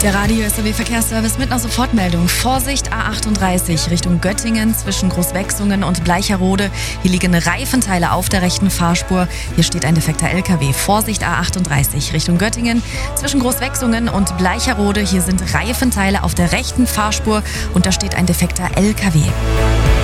Der Radio SAW Verkehrsservice mit einer Sofortmeldung. Vorsicht A38 Richtung Göttingen zwischen Großwechsungen und Bleicherode. Hier liegen Reifenteile auf der rechten Fahrspur. Hier steht ein defekter LKW. Vorsicht A38 Richtung Göttingen zwischen Großwechsungen und Bleicherode. Hier sind Reifenteile auf der rechten Fahrspur und da steht ein defekter LKW.